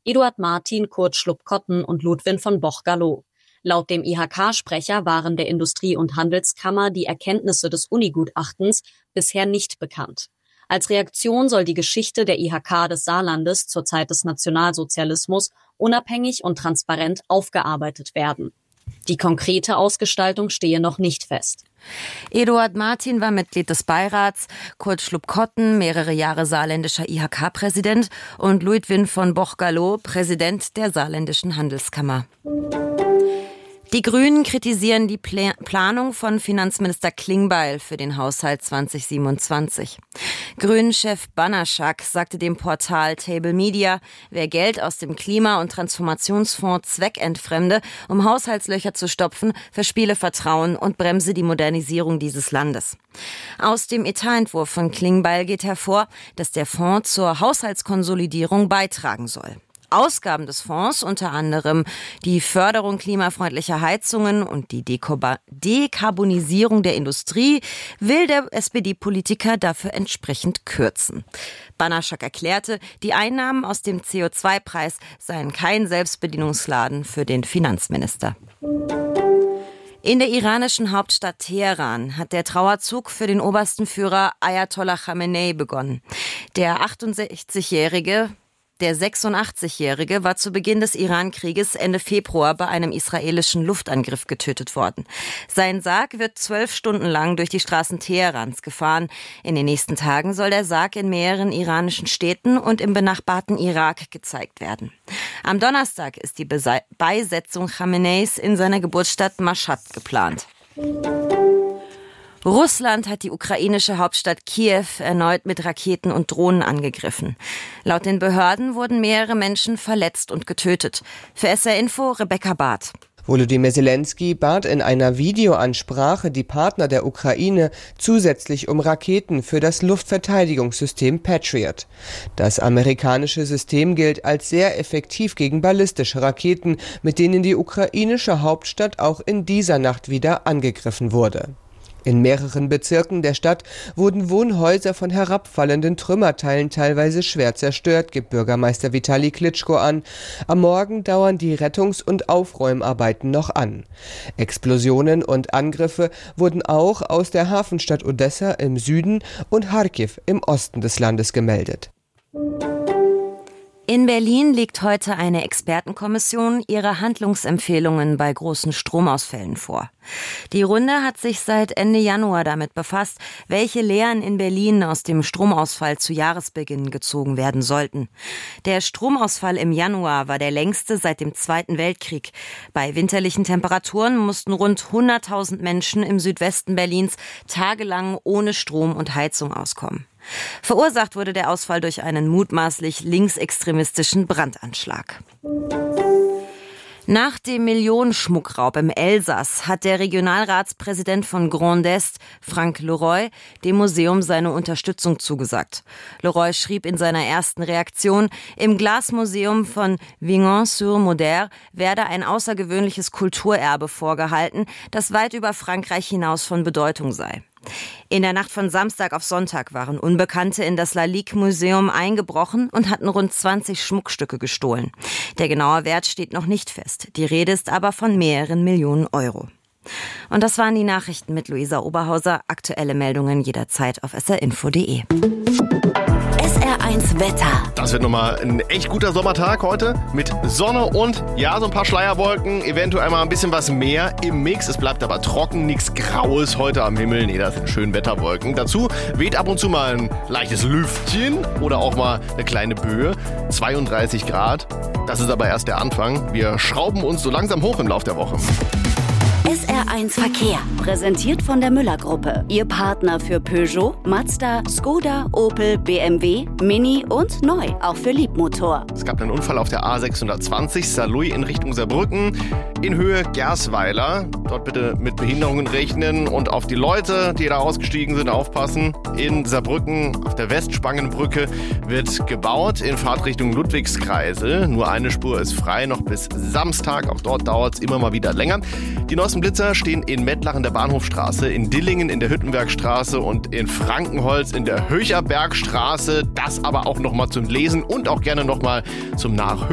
Eduard Martin, Kurt Schlupp-Kotten und Ludwin von Boch-Gallo. Laut dem IHK-Sprecher waren der Industrie- und Handelskammer die Erkenntnisse des Uni-Gutachtens bisher nicht bekannt. Als Reaktion soll die Geschichte der IHK des Saarlandes zur Zeit des Nationalsozialismus unabhängig und transparent aufgearbeitet werden. Die konkrete Ausgestaltung stehe noch nicht fest. Eduard Martin war Mitglied des Beirats, Kurt Schlupp-Kotten mehrere Jahre saarländischer IHK-Präsident und Ludwin von Boch-Gallo Präsident der saarländischen Handelskammer. Die Grünen kritisieren die Planung von Finanzminister Klingbeil für den Haushalt 2027. Grünen-Chef Banaschak sagte dem Portal Table Media, wer Geld aus dem Klima- und Transformationsfonds zweckentfremde, um Haushaltslöcher zu stopfen, verspiele Vertrauen und bremse die Modernisierung dieses Landes. Aus dem Etatentwurf von Klingbeil geht hervor, dass der Fonds zur Haushaltskonsolidierung beitragen soll. Ausgaben des Fonds, unter anderem die Förderung klimafreundlicher Heizungen und die Dekarbonisierung der Industrie, will der SPD-Politiker dafür entsprechend kürzen. Banaschak erklärte, die Einnahmen aus dem CO2-Preis seien kein Selbstbedienungsladen für den Finanzminister. In der iranischen Hauptstadt Teheran hat der Trauerzug für den obersten Führer Ayatollah Khamenei begonnen. Der 86-Jährige war zu Beginn des Iran-Krieges Ende Februar bei einem israelischen Luftangriff getötet worden. Sein Sarg wird 12 Stunden lang durch die Straßen Teherans gefahren. In den nächsten Tagen soll der Sarg in mehreren iranischen Städten und im benachbarten Irak gezeigt werden. Am Donnerstag ist die Beisetzung Khameneis in seiner Geburtsstadt Mashhad geplant. Russland hat die ukrainische Hauptstadt Kiew erneut mit Raketen und Drohnen angegriffen. Laut den Behörden wurden mehrere Menschen verletzt und getötet. Für SR Info Rebecca Barth. Volodymyr Zelensky bat in einer Videoansprache die Partner der Ukraine zusätzlich um Raketen für das Luftverteidigungssystem Patriot. Das amerikanische System gilt als sehr effektiv gegen ballistische Raketen, mit denen die ukrainische Hauptstadt auch in dieser Nacht wieder angegriffen wurde. In mehreren Bezirken der Stadt wurden Wohnhäuser von herabfallenden Trümmerteilen teilweise schwer zerstört, gibt Bürgermeister Vitali Klitschko an. Am Morgen dauern die Rettungs- und Aufräumarbeiten noch an. Explosionen und Angriffe wurden auch aus der Hafenstadt Odessa im Süden und Charkiw im Osten des Landes gemeldet. In Berlin legt heute eine Expertenkommission ihre Handlungsempfehlungen bei großen Stromausfällen vor. Die Runde hat sich seit Ende Januar damit befasst, welche Lehren in Berlin aus dem Stromausfall zu Jahresbeginn gezogen werden sollten. Der Stromausfall im Januar war der längste seit dem Zweiten Weltkrieg. Bei winterlichen Temperaturen mussten rund 100.000 Menschen im Südwesten Berlins tagelang ohne Strom und Heizung auskommen. Verursacht wurde der Ausfall durch einen mutmaßlich linksextremistischen Brandanschlag. Nach dem Millionenschmuckraub im Elsass hat der Regionalratspräsident von Grand Est, Franck Leroy, dem Museum seine Unterstützung zugesagt. Leroy schrieb in seiner ersten Reaktion, im Glasmuseum von Vignan-sur-Moder werde ein außergewöhnliches Kulturerbe vorgehalten, das weit über Frankreich hinaus von Bedeutung sei. In der Nacht von Samstag auf Sonntag waren Unbekannte in das Lalique-Museum eingebrochen und hatten rund 20 Schmuckstücke gestohlen. Der genaue Wert steht noch nicht fest. Die Rede ist aber von mehreren Millionen Euro. Und das waren die Nachrichten mit Luisa Oberhauser. Aktuelle Meldungen jederzeit auf srinfo.de. SR1 Wetter. Das wird nochmal ein echt guter Sommertag heute mit Sonne und ja, so ein paar Schleierwolken, eventuell mal ein bisschen was mehr im Mix. Es bleibt aber trocken, nichts Graues heute am Himmel. Nee, das sind schöne Wetterwolken. Dazu weht ab und zu mal ein leichtes Lüftchen oder auch mal eine kleine Böe. 32 Grad. Das ist aber erst der Anfang. Wir schrauben uns so langsam hoch im Laufe der Woche. SR1 Verkehr, präsentiert von der Müller-Gruppe. Ihr Partner für Peugeot, Mazda, Skoda, Opel, BMW, Mini und neu, auch für Liebmotor. Es gab einen Unfall auf der A620 Saarlouis in Richtung Saarbrücken in Höhe Gersweiler. Dort bitte mit Behinderungen rechnen und auf die Leute, die da ausgestiegen sind, aufpassen. In Saarbrücken auf der Westspangenbrücke wird gebaut in Fahrtrichtung Ludwigskreisel. Nur eine Spur ist frei, noch bis Samstag. Auch dort dauert es immer mal wieder länger. Die neuesten Blitzer stehen in Mettlach in der Bahnhofstraße, in Dillingen in der Hüttenbergstraße und in Frankenholz in der Höcherbergstraße. Das aber auch nochmal zum Lesen und auch gerne nochmal zum Nachhören.